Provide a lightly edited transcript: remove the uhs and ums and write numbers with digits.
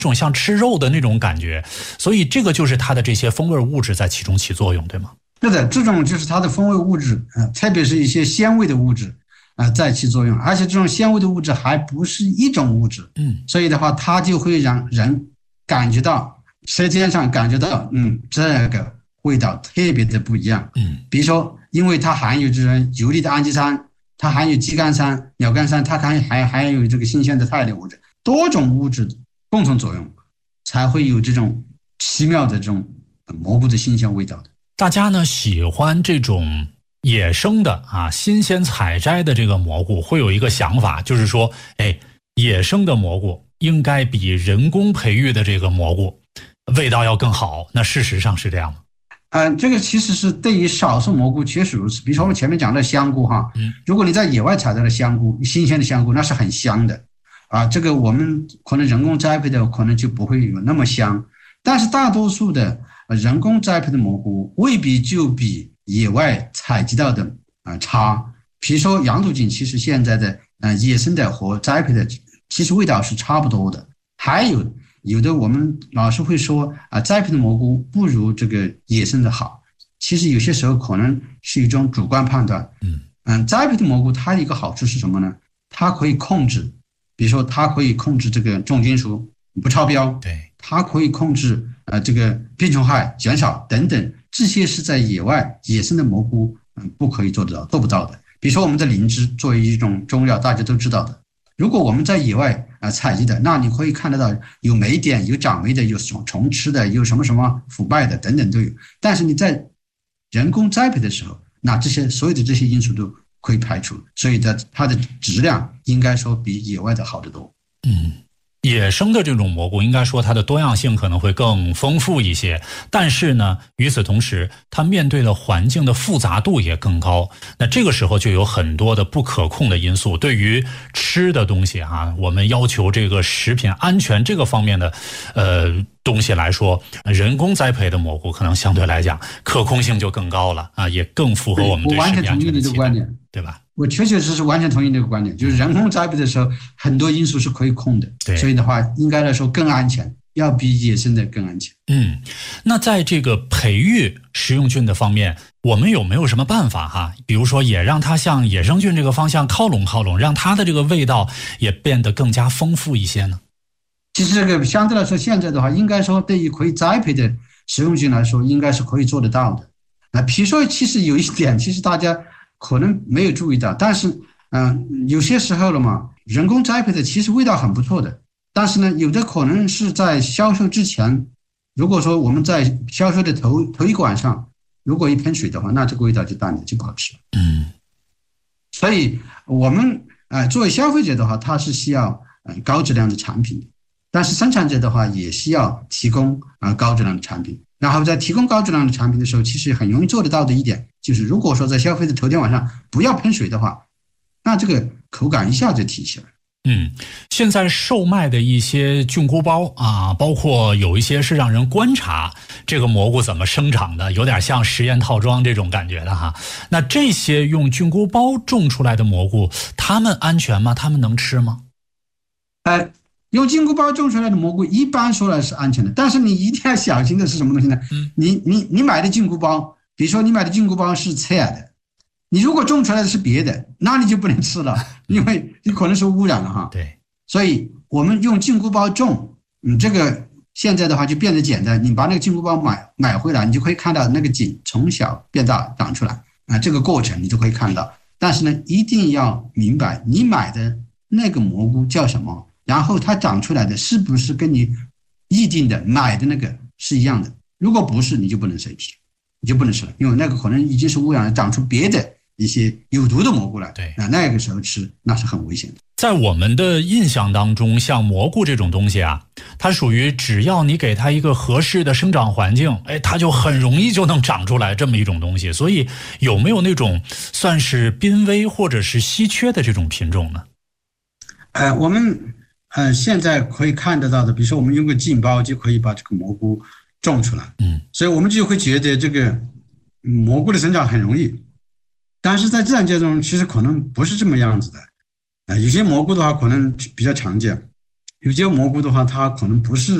种像吃肉的那种感觉，所以这个就是它的这些风味物质在其中起作用，对吗？ 是的，这种就是它的风味物质，特别是一些鲜味的物质在起作用，而且这种鲜味的物质还不是一种物质，所以的话，它就会让人感觉到舌尖上感觉到，这个味道特别的不一样，比如说，因为它含有这种游离的氨基酸，它含有肌酐酸、鸟苷酸，它还有这个新鲜的肽类物质，多种物质共同作用，才会有这种奇妙的这种蘑菇的新鲜味道的。 大家呢喜欢这种野生的新鲜采摘的这个蘑菇，会有一个想法，就是说，野生的蘑菇应该比人工培育的这个蘑菇味道要更好。那事实上是这样吗？ 这个其实是对于少数蘑菇确实如此。比如说我们前面讲的香菇如果你在野外采到的香菇，新鲜的香菇，那是很香的这个我们可能人工栽培的可能就不会有那么香，但是大多数的人工栽培的蘑菇未必就比野外采集到的差。比如说洋土锦，其实现在的野生的和栽培的其实味道是差不多的。还有的我们老是会说栽培的蘑菇不如这个野生的好，其实有些时候可能是一种主观判断。栽培的蘑菇它的一个好处是什么呢？它可以控制，比如说它可以控制这个重金属不超标， 对， 它可以控制这个病虫害减少等等，这些是在野外野生的蘑菇不可以做得到、做不到的。比如说我们的灵芝作为一种中药，大家都知道的，如果我们在野外采集的，那你可以看得到有霉点、有长霉的、有虫吃的、有什么什么腐败的等等都有。但是你在人工栽培的时候，那所有的这些因素都可以排除，所以它的质量应该说比野外的好得多。 野生的这种蘑菇应该说它的多样性可能会更丰富一些，但是呢，与此同时它面对的环境的复杂度也更高。那这个时候就有很多的不可控的因素，对于吃的东西我们要求这个食品安全这个方面的东西来说，人工栽培的蘑菇可能相对来讲可控性就更高了也更符合我们对食品安全的期待，对吧？ 我确实是完全同意这个观点，就是人工栽培的时候很多因素是可以控的，所以的话应该来说更安全，要比野生的更安全。 那在这个培育食用菌的方面，我们有没有什么办法比如说也让它向野生菌这个方向靠拢，让它的这个味道也变得更加丰富一些呢？ 其实这个相对来说，现在的话应该说对于可以栽培的食用菌来说，应该是可以做得到的。比如说其实有一点，其实大家可能没有注意到，但是有些时候了嘛，人工栽培的其实味道很不错的，但是呢，有的可能是在销售之前，如果说我们在销售的头一管上，如果一喷水的话，那这个味道就淡了，就不好吃了。所以我们作为消费者的话，它是需要高质量的产品，但是生产者的话也需要提供高质量的产品。然后在提供高质量的产品的时候，其实很容易做得到的一点，就是如果说在消费的头天晚上不要喷水的话，那这个口感一下就提起来了。 现在售卖的一些菌菇包包括有一些是让人观察这个蘑菇怎么生长的，有点像实验套装这种感觉的那这些用菌菇包种出来的蘑菇，它们安全吗？它们能吃吗？ 用菌菇包种出来的蘑菇一般说来是安全的，但是你一定要小心的是什么东西呢？你买的菌菇包，比如说你买的菌菇包是侧的，你如果种出来的是别的，那你就不能吃了，因为你可能是污染了对， 所以我们用菌菇包种，这个现在的话就变得简单，你把那个菌菇包买回来，你就可以看到那个茎从小变大长出来这个过程你就可以看到。但是呢，一定要明白你买的那个蘑菇叫什么，然后它长出来的是不是跟你预定的买的那个是一样的？如果不是，你就不能随皮，你就不能吃了，因为那个可能已经是污染了，长出别的一些有毒的蘑菇来。 对， 那个时候吃那是很危险的。 在我们的印象当中，像蘑菇这种东西它属于只要你给它一个合适的生长环境，它就很容易就能长出来这么一种东西。所以有没有那种算是濒危或者是稀缺的这种品种呢？ 我们现在可以看得到的，比如说我们用个浸包就可以把这个蘑菇种出来，所以我们就会觉得这个蘑菇的生长很容易，但是在自然界中其实可能不是这么样子的。有些蘑菇的话可能比较常见， 有些蘑菇的话，它可能不是